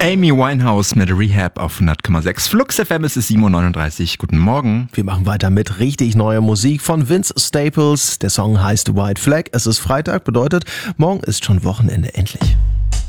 Amy Winehouse mit Rehab auf 100,6. Flux FM, es ist 7:39 Uhr. Guten Morgen. Wir machen weiter mit richtig neuer Musik von Vince Staples. Der Song heißt White Flag. Es ist Freitag, bedeutet, morgen ist schon Wochenende endlich.